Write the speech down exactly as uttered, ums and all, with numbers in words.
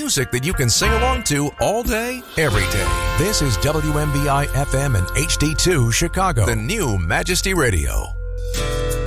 music that you can sing along to all day, every day. This is W M B I F M and H D two Chicago, the new Majesty Radio.